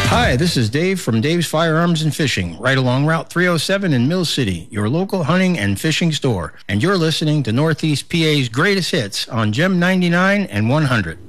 Hi, this is Dave from Dave's Firearms and Fishing, right along Route 307 in Mill City, your local hunting and fishing store. And you're listening to Northeast PA's greatest hits on Gem 99 and 100.